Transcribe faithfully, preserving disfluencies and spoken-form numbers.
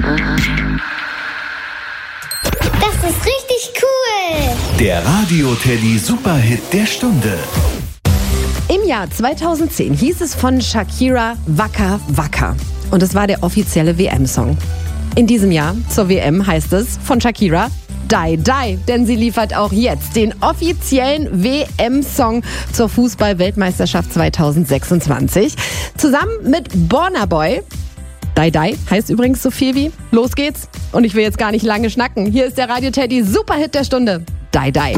Das ist richtig cool. Der Radio Teddy Superhit der Stunde. Im Jahr zweitausendzehn hieß es von Shakira Waka Waka. Und es war der offizielle W M-Song. In diesem Jahr zur W M heißt es von Shakira Die Die, denn sie liefert auch jetzt den offiziellen W M-Song zur Fußball-Weltmeisterschaft zweitausendsechsundzwanzig. Zusammen mit Burna Boy. Die Die heißt übrigens so viel wie Los geht's. Und ich will jetzt gar nicht lange schnacken. Hier ist der Radio Teddy Superhit der Stunde. Die Die.